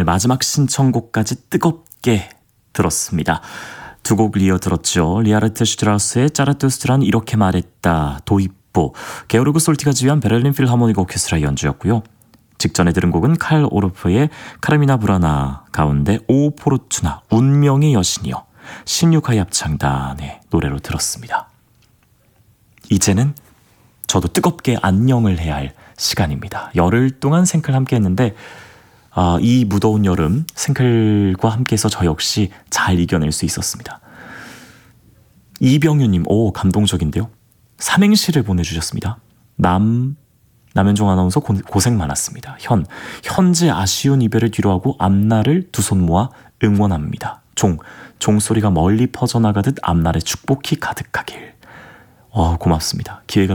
오늘 마지막 신청곡까지 뜨겁게 들었습니다. 두 곡을 이어 들었죠. 리하르트 슈트라우스의 짜라투스트란 이렇게 말했다, 도입부, 게오르그 솔티가 지휘한 베를린 필하모닉 오케스트라 연주였고요. 직전에 들은 곡은 칼 오르프의 카르미나 부라나 가운데 오 포르투나 운명의 여신이여, 신유카이 합창단의 노래로 들었습니다. 이제는 저도 뜨겁게 안녕을 해야 할 시간입니다. 열흘 동안 생클 함께 했는데 이 무더운 여름 생클과 함께해서 저 역시 잘 이겨낼 수 있었습니다. 이병유님, 오 감동적인데요. 삼행시를 보내주셨습니다. 남현종 아나운서 고생 많았습니다. 현재 아쉬운 이별을 뒤로하고 앞날을 두 손 모아 응원합니다. 종소리가 멀리 퍼져나가듯 앞날에 축복이 가득하길. 고맙습니다. 기회가